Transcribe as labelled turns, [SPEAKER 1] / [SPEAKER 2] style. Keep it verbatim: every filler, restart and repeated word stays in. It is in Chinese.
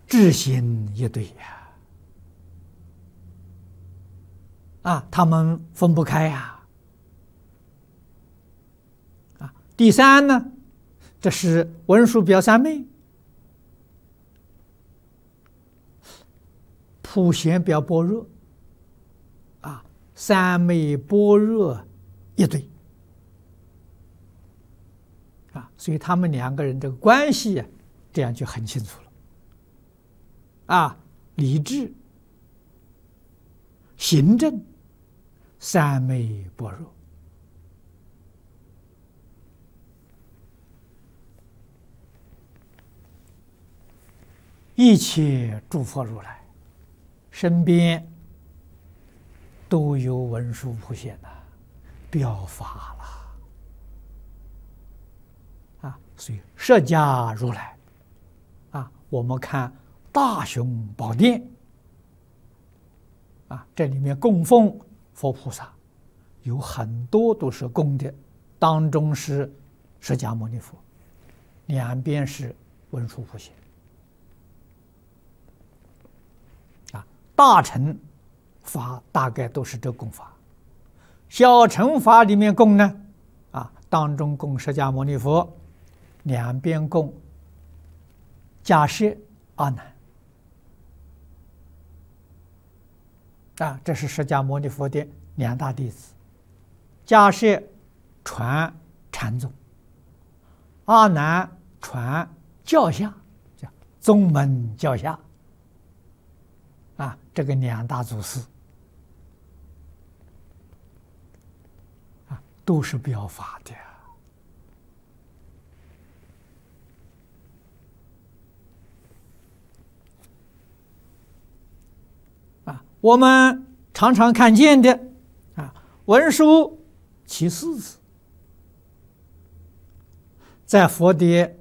[SPEAKER 1] 知行一对呀，啊，他们分不开呀，啊，第三呢，这是文殊表三昧，普贤表般若，啊，三昧般若一对，啊，所以他们两个人这个关系呀，这样就很清楚了。啊，理智、行正、三昧般若，一切诸佛如来身边都有文殊普贤呐，表法了啊！所以释迦如来啊，我们看大雄宝殿啊，这里面供奉佛菩萨有很多都是供的，当中是释迦牟尼佛，两边是文殊普贤啊。大乘法大概都是这供法，小乘法里面供呢啊，当中供释迦牟尼佛，两边供迦叶、阿难。啊，这是释迦牟尼佛的两大弟子，迦叶传禅宗，阿难传教下，叫宗门教下。啊，这个两大祖师啊，都是表法的。我们常常看见的啊，文殊起四字，在佛的